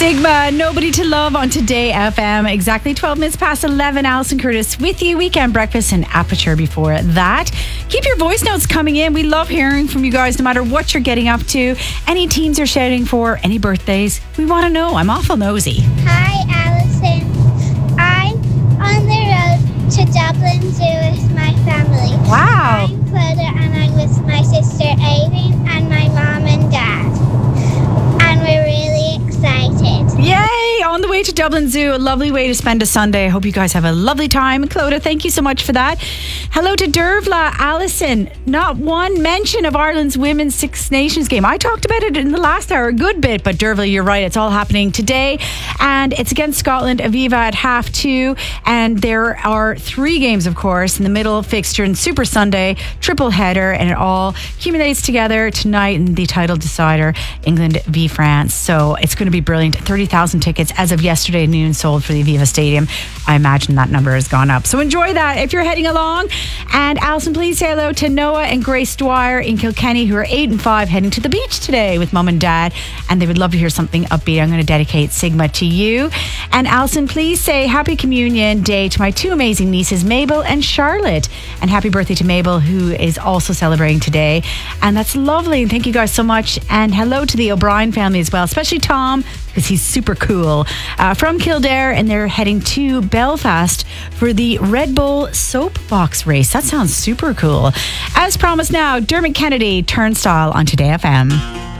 Sigma, Nobody to Love on Today FM. Exactly 12 minutes past 11. Alison Curtis with you. Weekend breakfast and Aperture before that. Keep your voice notes coming in. We love hearing from you guys no matter what you're getting up to. Any teams you're shouting for, any birthdays. We want to know. I'm awful nosy. Hi, Alison. I'm on the road to Dublin Zoo with my family. Wow. I'm Clodagh and I'm with my sister Aileen and my mom and dad. And we're really excited. Yay! On the way to Dublin Zoo. A lovely way to spend a Sunday. I hope you guys have a lovely time. Clodagh, thank you so much for that. Hello to Dervla. Alison, not one mention of Ireland's Women's Six Nations game. I talked about it in the last hour a good bit, but Dervla, you're right. It's all happening today. And it's against Scotland, Aviva at 2:30. And there are 3 games, of course, in the middle fixture and Super Sunday, triple header, and it all accumulates together tonight in the title decider, England v France. So it's going to be brilliant. 30,000 tickets as of yesterday noon sold for the Aviva Stadium. I imagine that number has gone up. So enjoy that if you're heading along. And Alison, please say hello to Noah and Grace Dwyer in Kilkenny, who are 8 and 5, heading to the beach today with mum and dad. And they would love to hear something upbeat. I'm going to dedicate Sigma to you. And Alison, please say Happy Communion Day to my 2 amazing nieces, Mabel and Charlotte. And happy birthday to Mabel, who is also celebrating today. And that's lovely. And thank you guys so much. And hello to the O'Brien family as well, especially Tom, because he's super cool, from Kildare, and they're heading to Belfast for the Red Bull Soapbox race. That sounds super cool. As promised now, Dermot Kennedy, Turnstile on Today FM.